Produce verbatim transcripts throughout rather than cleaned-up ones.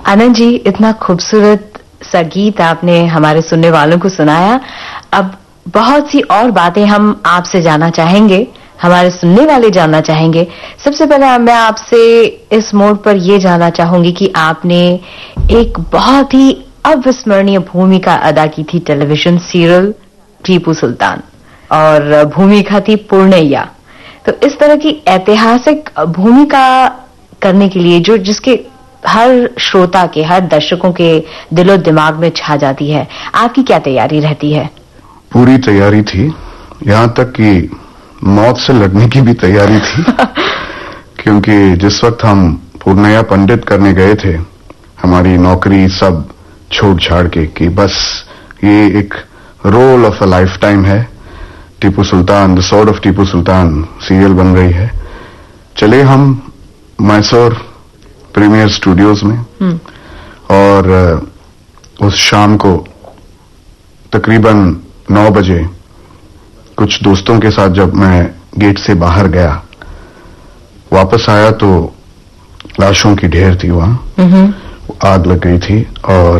आनंद जी, इतना खूबसूरत सा गीत आपने हमारे सुनने वालों को सुनाया। अब बहुत सी और बातें हम आपसे जानना चाहेंगे, हमारे सुनने वाले जानना चाहेंगे। सबसे पहले मैं आपसे इस मोड पर यह जानना चाहूंगी कि आपने एक बहुत ही अविस्मरणीय भूमिका अदा की थी टेलीविजन सीरियल टीपू सुल्तान, और भूमिका थी पूर्णैया। तो इस तरह की ऐतिहासिक भूमिका करने के लिए जो जिसके हर श्रोता के, हर दर्शकों के दिलो दिमाग में छा जाती है, आपकी क्या तैयारी रहती है? पूरी तैयारी थी, यहां तक कि मौत से लड़ने की भी तैयारी थी। क्योंकि जिस वक्त हम पूर्णैया पंडित करने गए थे, हमारी नौकरी सब छोड़ छाड़ के कि बस ये एक role of a life time है, Tipu Sultan, the sword of Tipu Sultan serial बन रही है। चले हम मैसूर प्रीमियर स्टूडियोज में, और उस शाम को तकरीबन नौ बजे कुछ दोस्तों के साथ जब मैं गेट से बाहर गया, वापस आया तो लाशों की ढेर थी वहां, आग लग गई थी। और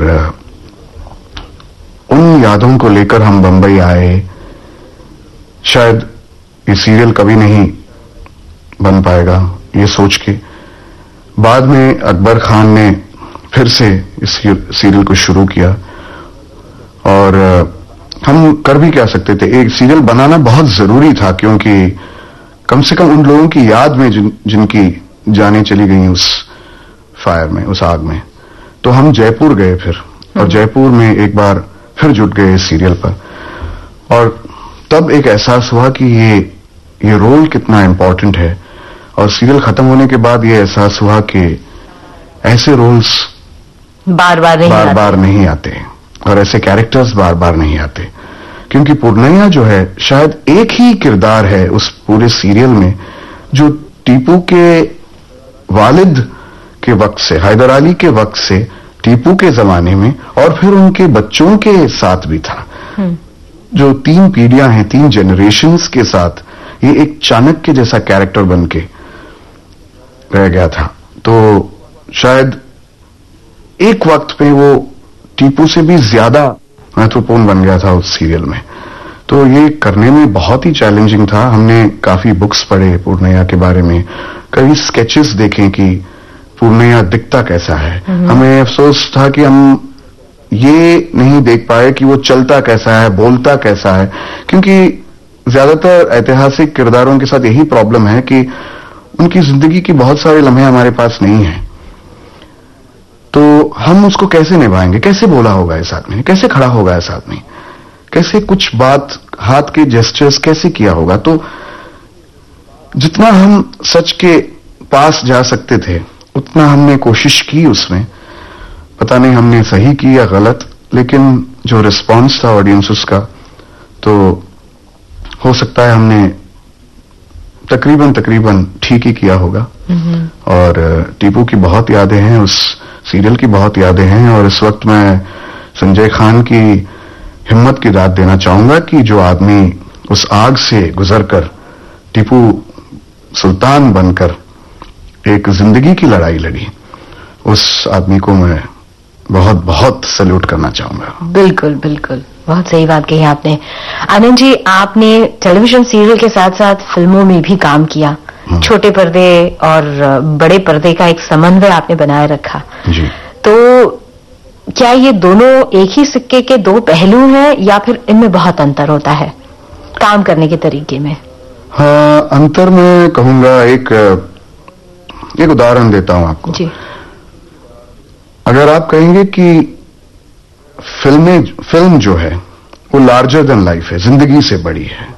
उन यादों को लेकर हम बंबई आए। शायद ये सीरियल कभी नहीं बन पाएगा, ये सोच के बाद में अकबर खान ने फिर से इस सीरियल को शुरू किया। और हम कर भी क्या सकते थे, एक सीरियल बनाना बहुत जरूरी था, क्योंकि कम से कम उन लोगों की याद में जिन, जिनकी जानें चली गई उस फायर में, उस आग में। तो हम जयपुर गए फिर, और जयपुर में एक बार फिर जुट गए इस सीरियल पर। और तब एक एहसास हुआ कि ये ये रोल कितना इंपॉर्टेंट है। और सीरियल खत्म होने के बाद ये एहसास हुआ कि ऐसे रोल्स बार बार नहीं बार आते। बार नहीं आते, और ऐसे कैरेक्टर्स बार बार नहीं आते। क्योंकि पूर्णैया जो है, शायद एक ही किरदार है उस पूरे सीरियल में जो टीपू के वालिद के वक्त से, हैदर अली के वक्त से, टीपू के जमाने में और फिर उनके बच्चों के साथ भी था। जो तीन पीढ़ियां हैं, तीन जनरेशन्स के साथ ये एक चाणक्य जैसा कैरेक्टर बन के रह गया था। तो शायद एक वक्त पे वो टीपू से भी ज्यादा महत्वपूर्ण बन गया था उस सीरियल में। तो ये करने में बहुत ही चैलेंजिंग था। हमने काफी बुक्स पढ़े पूर्णैया के बारे में, कई स्केचेस देखे कि पूर्णैया दिखता कैसा है। हमें अफसोस था कि हम ये नहीं देख पाए कि वो चलता कैसा है, बोलता कैसा है। क्योंकि ज्यादातर ऐतिहासिक किरदारों के साथ यही प्रॉब्लम है कि उनकी जिंदगी की बहुत सारे लम्हे हमारे पास नहीं है। तो हम उसको कैसे निभाएंगे, कैसे बोला होगा इस आदमी ने, कैसे खड़ा होगा इस आदमी, कैसे कुछ बात, हाथ के जेस्चर्स कैसे किया होगा। तो जितना हम सच के पास जा सकते थे उतना हमने कोशिश की उसमें। पता नहीं हमने सही की या गलत, लेकिन जो रिस्पांस था ऑडियंसेस का, तो हो सकता है हमने तकरीबन तकरीबन ठीक ही किया होगा। और टीपू की बहुत यादें हैं, उस सीरियल की बहुत यादें हैं। और इस वक्त मैं संजय खान की हिम्मत की दाद देना चाहूंगा कि जो आदमी उस आग से गुजरकर टीपू सुल्तान बनकर एक जिंदगी की लड़ाई लड़ी, उस आदमी को मैं बहुत बहुत सैल्यूट करना चाहूंगा। बिल्कुल बिल्कुल, बहुत सही बात कही आपने। आनंद जी, आपने टेलीविजन सीरियल के साथ साथ फिल्मों में भी काम किया। छोटे पर्दे और बड़े पर्दे का एक समन्वय आपने बनाए रखा जी। तो क्या ये दोनों एक ही सिक्के के दो पहलू हैं, या फिर इनमें बहुत अंतर होता है काम करने के तरीके में? हाँ, अंतर मैं कहूंगा, एक एक उदाहरण देता हूं आपको जी। अगर आप कहेंगे कि फिल्में फिल्म जो है वो लार्जर देन लाइफ है, जिंदगी से बड़ी है।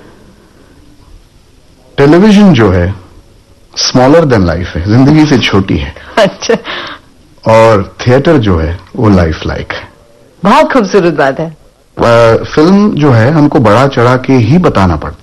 टेलीविजन जो है स्मॉलर देन लाइफ है, जिंदगी से छोटी है। अच्छा। और थिएटर जो है वो लाइफ लाइक है। बहुत खूबसूरत बात है। फिल्म जो है हमको बड़ा चढ़ा के ही बताना पड़ता है।